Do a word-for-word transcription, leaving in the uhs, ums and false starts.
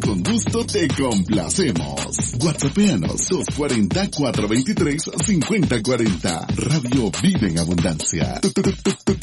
con gusto te complacemos. WhatsAppeanos dos cuatro cero, cuatro dos tres, cinco cero cuatro cero. Radio Vive en Abundancia. Tu, tu, tu, tu,